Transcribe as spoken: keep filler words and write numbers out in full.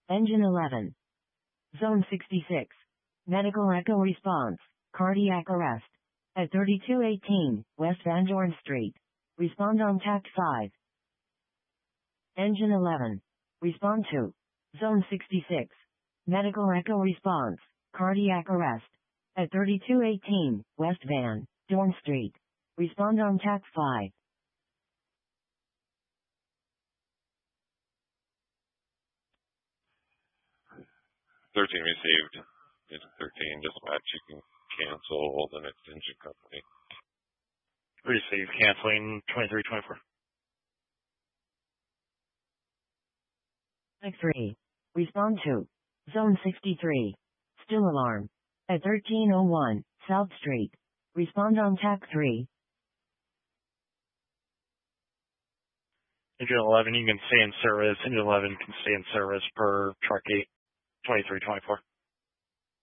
Engine eleven. Zone sixty-six. Medical echo response. Cardiac arrest. At thirty-two eighteen, West Van Dorn Street. Respond on T A C five. Engine eleven. Respond to. Zone sixty-six. Medical echo response. Cardiac arrest. At thirty-two eighteen, West Van Dorn Street. Respond on T A C five. thirteen received. Engine thirteen, dispatch, you can cancel the next engine company. Receive, canceling twenty-three twenty-four. T A C three. Respond to. Zone sixty-three. Still alarm. At thirteen oh one, South Street. Respond on T A C three. Engine eleven, you can stay in service. Engine eleven can stay in service per truck eight, twenty-three twenty-four.